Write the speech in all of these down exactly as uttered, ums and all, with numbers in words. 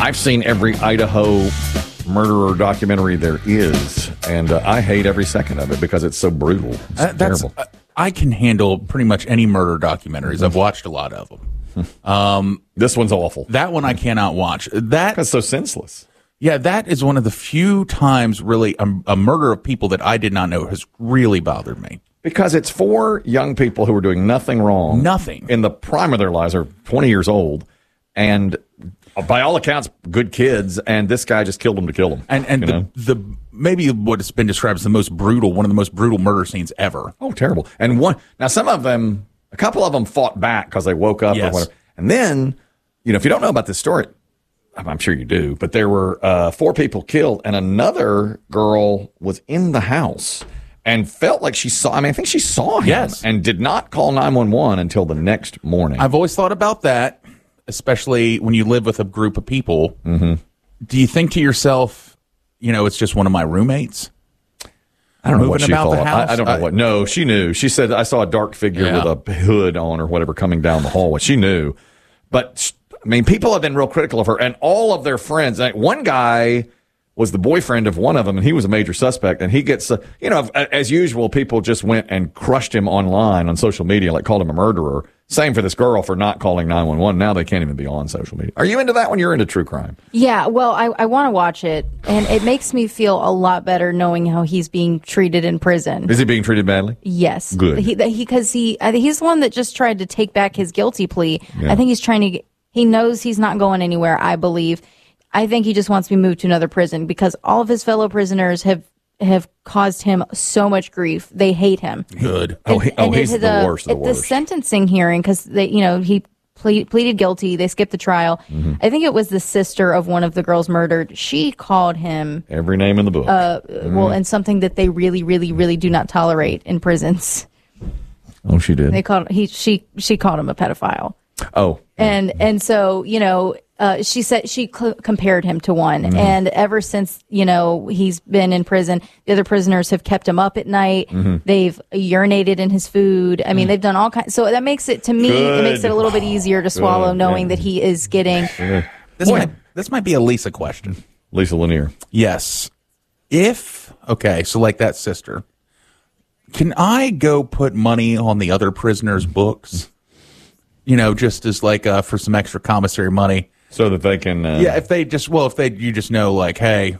I've seen every Idaho murderer documentary there is, and uh, I hate every second of it because it's so brutal. It's Uh, that's, terrible. uh, I can handle pretty much any murder documentaries. I've watched a lot of them. Um, this one's awful. That one I cannot watch. That That's so senseless. Yeah, that is one of the few times, really, a, a murder of people that I did not know has really bothered me. Because it's for young people who are doing nothing wrong. Nothing. In the prime of their lives, are twenty years old, and by all accounts, good kids, and this guy just killed them to kill them. And and you the, know? the maybe what's been described as the most brutal, one of the most brutal murder scenes ever. Oh, terrible. And one now, some of them, a couple of them fought back because they woke up Yes. or whatever. And then, you know, if you don't know about this story, I'm sure you do, but there were uh, four people killed, and another girl was in the house and felt like she saw, I mean, I think she saw him Yes. and did not call nine one one until the next morning. I've always thought about that, especially when you live with a group of people. Mm-hmm. Do you think to yourself, you know, it's just one of my roommates? I don't know moving what she about the thought. house? I, I don't know I- what. No, she knew. She said, I saw a dark figure Yeah. with a hood on or whatever coming down the hallway. She knew. But, I mean, people have been real critical of her, and all of their friends. Like, one guy was the boyfriend of one of them, and he was a major suspect. And he gets, uh, you know, as usual, people just went and crushed him online on social media, like called him a murderer. Same for this girl for not calling nine one one. Now they can't even be on social media. Are you into that when you're into true crime? Yeah, well, I, I want to watch it, and it makes me feel a lot better knowing how he's being treated in prison. Is he being treated badly? Yes, Good. He because he, he I think he's the one that just tried to take back his guilty plea. Yeah. I think he's trying to. Get, he knows he's not going anywhere. I believe. I think he just wants to be moved to another prison because all of his fellow prisoners have have caused him so much grief. They hate him. Good. Oh, he, oh And he's at the worst of At the worst. the sentencing hearing, because they, you know, he ple- pleaded guilty. They skipped the trial. Mm-hmm. I think it was the sister of one of the girls murdered. She called him, Every name in the book. uh, well, and something that they really, really, really do not tolerate in prisons. oh, she did. They called he she she called him a pedophile. oh. And and so, you know, uh, she said she cl- compared him to one. Mm-hmm. And ever since, you know, he's been in prison, the other prisoners have kept him up at night. Mm-hmm. They've urinated in his food. I mean, they've done all kinds. So that makes it, to me, it makes it a little bit easier to swallow Good, knowing yeah. that he is getting. This might, this might be a Lisa question. Lisa Lanier. Yes. If, okay, so like that sister, can I go put money on the other prisoners' books? You know, just as like uh, for some extra commissary money. So that they can. Uh, Yeah, if they just, well, if they, you just know, like, hey,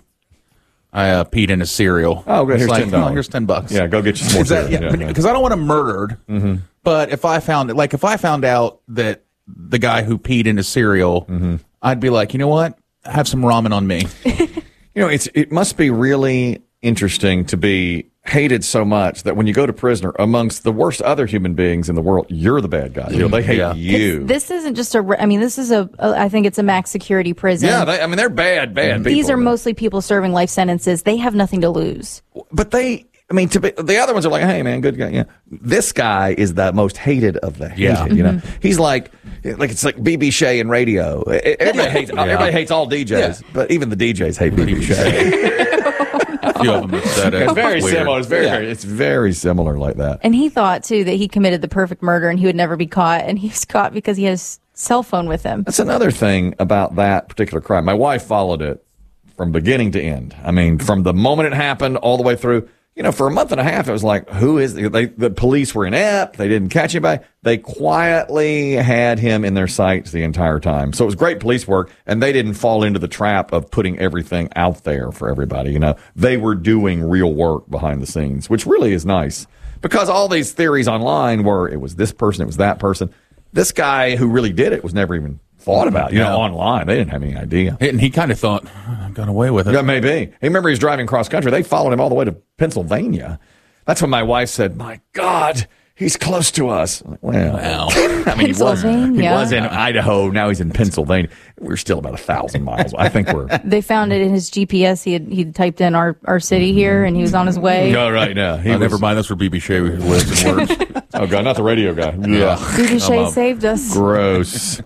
I uh, peed in a cereal. Oh, good. It's Here's like, ten dollars. oh, here's ten bucks. Yeah, go get you some more Is that- cereal. yeah, Yeah, yeah. because I don't want him murdered. Mm-hmm. But if I found it, like, if I found out that the guy who peed in his cereal, Mm-hmm. I'd be like, you know what? Have some ramen on me. You know, it's it must be really interesting to be hated so much that when you go to prison amongst the worst other human beings in the world, you're the bad guy. You know, they hate Yeah. you. This isn't just a, re- I mean, this is a, a I think it's a max security prison. yeah, they, I mean, they're bad, bad people. These are mostly people serving life sentences. They have nothing to lose. But they, I mean, to be, the other ones are like, hey, man, good guy. Yeah. This guy is the most hated of the hated, Yeah. you know. He's like, like it's like B B Shea in radio. Everybody hates, everybody hates all D Js, Yeah. but even the D Js hate B B Shea. A few of them have said it. It's very Weird. similar. It's very, Yeah. very, it's very similar like that. And he thought, too, that he committed the perfect murder and he would never be caught. And he was caught because he had his cell phone with him. That's another thing about that particular crime. My wife followed it from beginning to end. I mean, from the moment it happened all the way through. You know, for a month and a half, it was like, who is they? The police were inept. They didn't catch anybody. They quietly had him in their sights the entire time. So it was great police work, and they didn't fall into the trap of putting everything out there for everybody. You know, they were doing real work behind the scenes, which really is nice because all these theories online were it was this person, it was that person. This guy who really did it was never even thought about, you Yeah. know, online. They didn't have any idea. And he kind of thought, I got away with it. Yeah, maybe. Hey, remember he's driving cross country. They followed him all the way to Pennsylvania. That's when my wife said, my God, he's close to us. I'm like, well, Wow. I mean, he was, he Pennsylvania. was in Idaho. Now he's in Pennsylvania. We're still about a thousand miles. I think we're. They found it in his G P S. He had he typed in our, our city here, and he was on his way. No, right now. He Oh, was, never mind. That's where B B Shea lives and works. Oh, God, not the radio guy. Yeah. B B Shea saved us. Gross.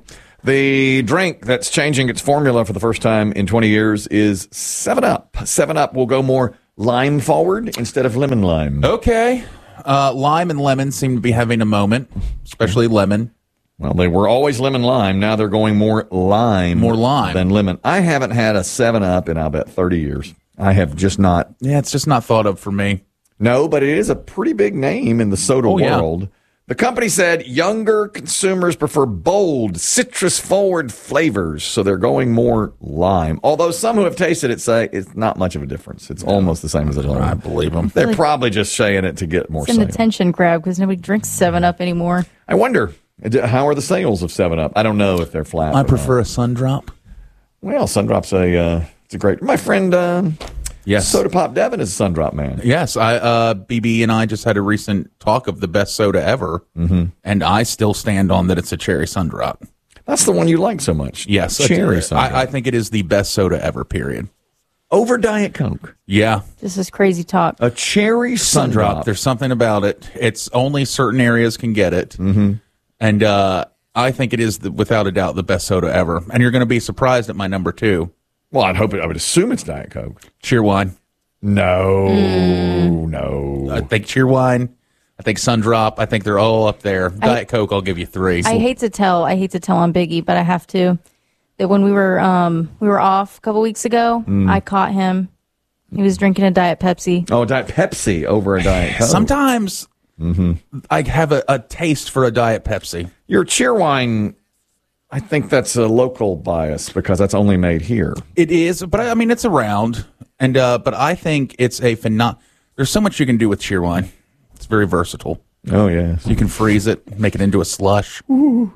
The drink that's changing its formula for the first time in twenty years is seven up. seven up will go more lime forward instead of lemon lime. Okay. Uh, lime and lemon seem to be having a moment, especially lemon. Well, they were always lemon lime. Now they're going more lime, More lime. than lemon. I haven't had a seven up in, I'll bet, thirty years. I have just not. Yeah, it's just not thought of for me. No, but it is a pretty big name in the soda Oh, yeah. world. The company said younger consumers prefer bold, citrus-forward flavors, so they're going more lime. Although some who have tasted it say it's not much of a difference. It's almost the same as a I lime. believe them. They're probably just saying it to get more It's an sales. attention grab because nobody drinks seven up anymore. I wonder, how are the sales of seven up? I don't know if they're flat. I or prefer not. a sun drop. Well, Sundrop's a, uh, it's a great... My friend um, Yes. Soda Pop Devin is a Sundrop man. Yes, I uh, B B and I just had a recent talk of the best soda ever, mm-hmm. and I still stand on that it's a cherry sun drop. That's the one you like so much. Yes, Cherry I, Sundrop. I think it is the best soda ever. Period. Over Diet Coke. Yeah, This is crazy talk. A cherry sun Sundrop. drop. There's something about it. It's only certain areas can get it, mm-hmm. and uh, I think it is the, without a doubt the best soda ever. And you're going to be surprised at my number two, Well, I'd hope it, I would assume it's Diet Coke. Cheerwine. No, Mm. no. I think Cheerwine. I think Sun Drop. I think they're all up there. Diet Coke, I'll give you three. I hate to tell, I hate to tell on Biggie, but I have to. That when we were um we were off a couple weeks ago, I caught him. He was drinking a Diet Pepsi. Oh, Diet Pepsi over a Diet Coke. Sometimes I have a, a taste for a Diet Pepsi. Your Cheerwine, I think that's a local bias because that's only made here. It is, but I, I mean, it's around. And uh, but I think it's a phenom. There's so much you can do with Cheerwine. It's very versatile. Oh, yes. You can freeze it, make it into a slush. Oh,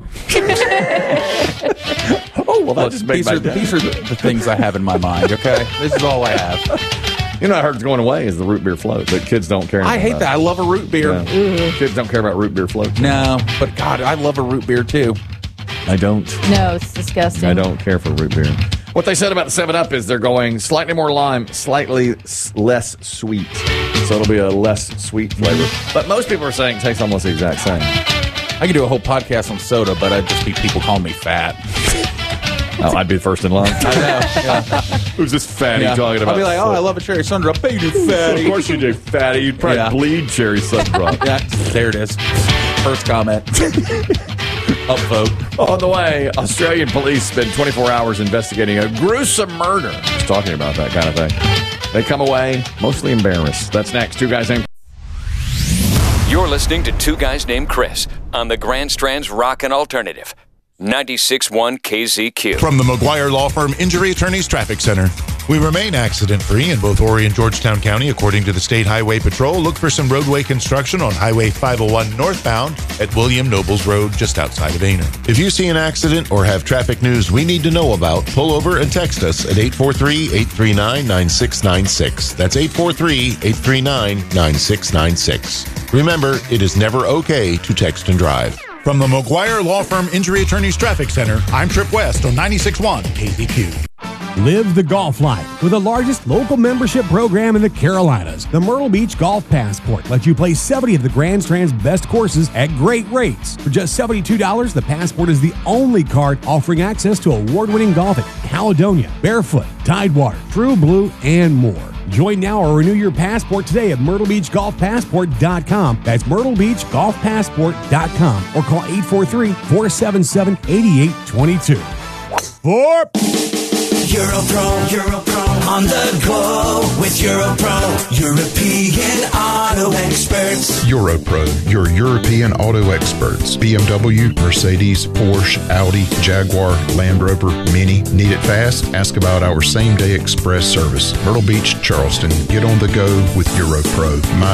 well, that Look, just made these my are, day. these are the, the things I have in my mind, okay? This is all I have. You know, I heard it's going away is the root beer float, but kids don't care. I hate about that. I love a root beer. Yeah. Kids don't care about root beer float. No, but God, I love a root beer too. I don't. No, it's disgusting. I don't care for root beer. What they said about the seven up is they're going slightly more lime, slightly s- less sweet. So it'll be a less sweet flavor. But most people are saying it tastes almost the exact same. I could do a whole podcast on soda, but I'd just be people calling me fat. Oh, I'd be first in line. I know. Yeah. Who's this fatty Yeah. talking about? I'll be like, oh, I love a cherry sun drop. Hey, you fatty. Of course you do, fatty. You'd probably Yeah. bleed cherry sun drop. Yeah, there it is. First comment. Upvote. On the way, Australian police spend twenty-four hours investigating a gruesome murder. Just talking about that kind of thing. They come away mostly embarrassed. That's next. Two Guys Named You're listening to Two Guys Named Chris on the Grand Strand's Rockin' Alternative. ninety-six point one K Z Q. From the McGuire Law Firm Injury Attorneys Traffic Center. We remain accident-free in both Horry and Georgetown County, according to the State Highway Patrol. Look for some roadway construction on Highway five oh one northbound at William Nobles Road, just outside of Aner. If you see an accident or have traffic news we need to know about, pull over and text us at eight four three, eight three nine, nine six nine six. That's eight four three, eight three nine, nine six nine six. Remember, it is never okay to text and drive. From the McGuire Law Firm Injury Attorneys Traffic Center, I'm Trip West on ninety-six point one K Z Q. Live the golf life with the largest local membership program in the Carolinas. The Myrtle Beach Golf Passport lets you play seventy of the Grand Strand's best courses at great rates. For just seventy-two dollars, the Passport is the only card offering access to award-winning golf at Caledonia, Barefoot, Tidewater, True Blue, and more. Join now or renew your passport today at myrtle beach golf passport dot com. That's myrtle beach golf passport dot com or call eight four three, four seven seven, eight eight two two. Four. Europro, Europro, on the go with Europro, European auto experts. Europro, your European auto experts. B M W, Mercedes, Porsche, Audi, Jaguar, Land Rover, Mini. Need it fast? Ask about our same-day express service. Myrtle Beach, Charleston. Get on the go with Europro. My